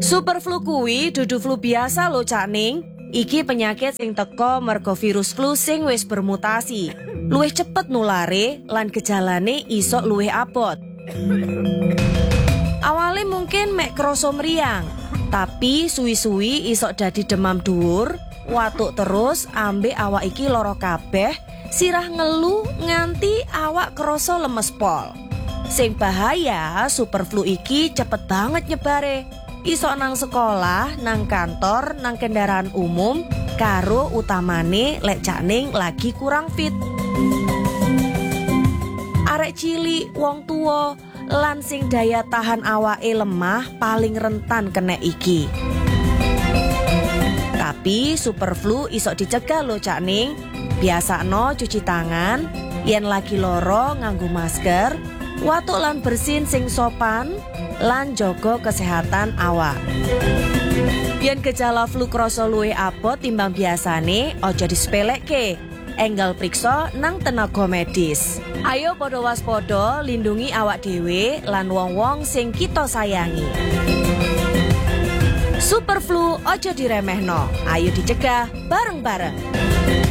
Superflu kuwi dudu flu biasa lho Cak Ning. Iki penyakit sing teko merga virus flu sing wis bermutasi. Luwih cepet nulare lan gejalane iso luwih abot. Awale mungkin mek krasa mriyang, tapi suwi-suwi iso dadi demam dhuwur, watuk terus ambek awak iki lara kabeh, sirah ngelu nganti awak krasa lemes pol. Sing bahaya, superflu iki cepet banget nyebare. Iso nang sekolah, nang kantor, nang kendaraan umum, karo utamane lek Cak Ning lagi kurang fit. Arek cilik, wong tuwa, lan sing daya tahan awake lemah paling rentan kena iki. Tapi superflu iso dicegah lho Cak Ning. Biasano cuci tangan, yen lagi loro nganggo masker, watuk lan bersin sing sopan, lan jaga kesehatan awak. Yen gejala flu krasa luwih abot timbang biasane, aja disepelekke. Enggal priksa nang tenaga medis. Ayo padha waspada, lindungi awak dhewe lan wong-wong sing kita sayangi. Superflu aja diremehno. Ayo dicegah bareng-bareng.